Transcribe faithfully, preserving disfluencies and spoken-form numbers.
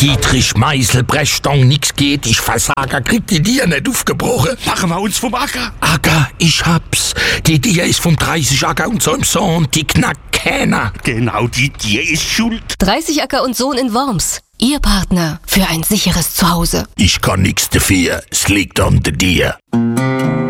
Dietrich Meißel, Brechstange, nix geht, ich Versager, krieg die Dier nicht aufgebrochen. Machen wir uns vom Acker. Acker, ich hab's. Die Dier ist vom dreißig Acker und so im Sohn, die knackt keiner. Genau, die Dier ist schuld. dreißig Acker und Sohn in Worms. Ihr Partner für ein sicheres Zuhause. Ich kann nix dafür, es liegt an der Dier.